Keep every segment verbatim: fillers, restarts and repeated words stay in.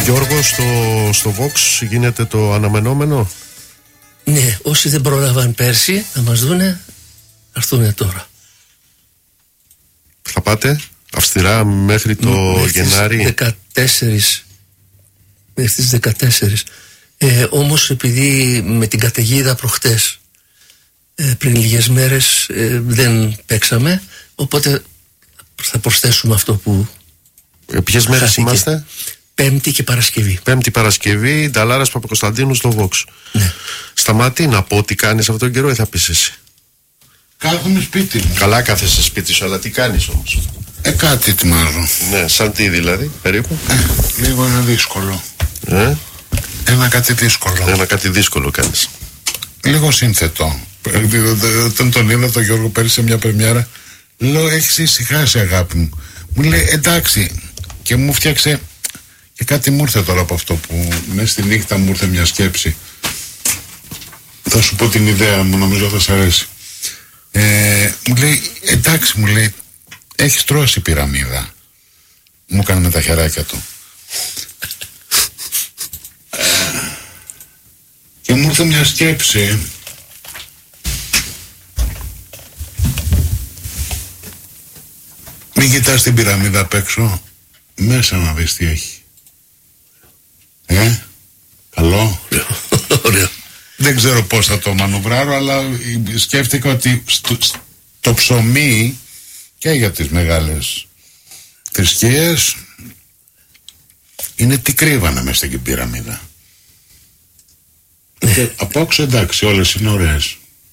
Γιώργο, στο, στο Vox γίνεται το αναμενόμενο. Ναι, όσοι δεν πρόλαβαν πέρσι να μας δούνε, να έρθουνε τώρα. Θα πάτε αυστηρά μέχρι το μέχρι Γενάρη. δεκατέσσερις, μέχρι τις δεκατέσσερις. Ε, όμως επειδή με την καταιγίδα προχτές, ε, πριν λίγες μέρες ε, δεν παίξαμε, οπότε θα προσθέσουμε αυτό που ε, ποιες μέρες είμαστε? Πέμπτη και Παρασκευή. Πέμπτη Παρασκευή, Νταλάρας Παπακοσταντίνου στο Vox. Ναι. Σταμάτη, να πω τι κάνεις αυτόν τον καιρό ή θα πεις εσύ? Κάθομαι σπίτι μου. Καλά κάθεσαι σπίτι σου, αλλά τι κάνεις όμως? Ε, κάτι ετοιμάζω. Ναι, σαν τι δηλαδή, περίπου? Ε, λίγο ένα δύσκολο. Ε? Ένα κάτι δύσκολο. Ένα κάτι δύσκολο κάνεις. Λίγο σύνθετο. Όταν τον είδα τον Γιώργο πέρυσι σε μια πρεμιέρα, λέω, έχεις ησυχάσει αγάπη μου. Μου λέει εντάξει. Και μου φτιάξε και κάτι μου ήρθε τώρα από αυτό που μέσα στη νύχτα μου ήρθε μια σκέψη. Θα σου πω την ιδέα μου, νομίζω θα σ' αρέσει. Ε, μου λέει εντάξει, μου λέει, έχεις τρώσει πυραμίδα. Μου έκανε με τα χεράκια του. ε, και μου ήρθε μια σκέψη. Μην κοιτάς την πυραμίδα απ' έξω, μέσα να δεις τι έχει. Ε, καλό. Ωραίο. Δεν ξέρω πώς θα το μανουβράρω, αλλά σκέφτηκα ότι στο, στο ψωμί και για τις μεγάλες θρησκείες είναι τι κρύβανε μες στην πυραμίδα. Και από έξω εντάξει, όλες είναι ωραίες.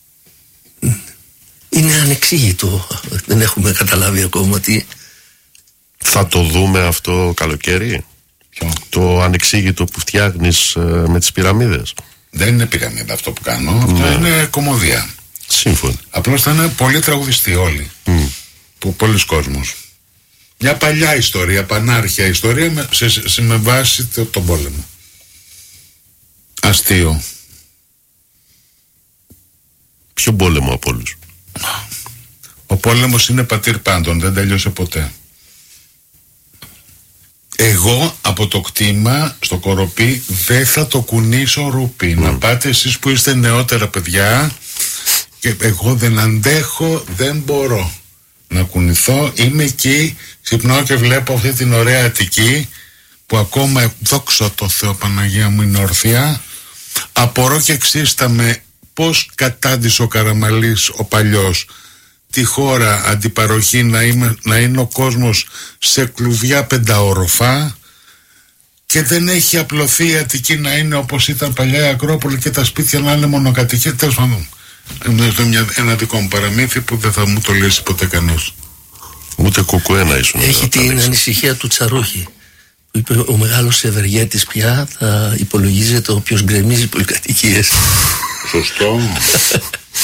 Είναι ανεξήγητο. Δεν έχουμε καταλάβει ακόμα τι. Θα το δούμε αυτό καλοκαίρι? Ποιο? Το ανεξήγητο που φτιάχνεις ε, με τις πυραμίδες. Δεν είναι πυραμίδα αυτό που κάνω, ναι. Αυτό είναι κομμωδία. Σύμφωνα. Απλώς θα είναι πολύ τραγουδιστοί όλοι. Mm. Που πολλοί κόσμος. Μια παλιά ιστορία, πανάρχια ιστορία με, σε, σε, σε, με βάση το, τον πόλεμο. Αστείο. Ποιο πόλεμο από όλους? Ο πόλεμος είναι πατήρ πάντων, δεν τελειώσε ποτέ. Εγώ από το κτήμα στο Κοροπή δεν θα το κουνήσω ρούπι. Mm. Να πάτε εσείς που είστε νεότερα παιδιά, και εγώ δεν αντέχω, δεν μπορώ να κουνηθώ. Είμαι εκεί, ξυπνάω και βλέπω αυτή την ωραία Αττική που ακόμα, δόξα τω Θεώ Παναγία μου, είναι ορθιά. Απορώ και ξύσταμε πως κατάντησε ο Καραμαλής ο παλιός τη χώρα αντιπαροχή να, είμαι, να είναι ο κόσμος σε κλουβιά πενταόροφα και δεν έχει απλωθεί η Αττική να είναι όπως ήταν παλιά η Ακρόπολη και τα σπίτια να είναι μονοκατοικίες. Τέλος πάντων, είναι ένα δικό μου παραμύθι που δεν θα μου το λύσει ποτέ κανείς. Ούτε κουκουένα ήσουν. Έχει την ανησυχία του Τσαρούχη που είπε ο μεγάλος ευεργέτης πια θα υπολογίζεται όποιος γκρεμίζει πολυκατοικίες. Σωστό.